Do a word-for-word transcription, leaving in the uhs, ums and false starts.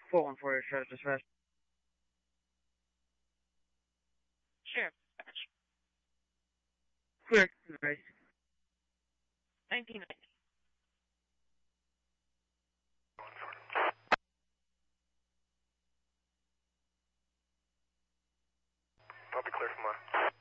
four one four, sheriff dispatch. Sheriff dispatch. Clear. Nice. nineteen ninety. I'll be clear for more.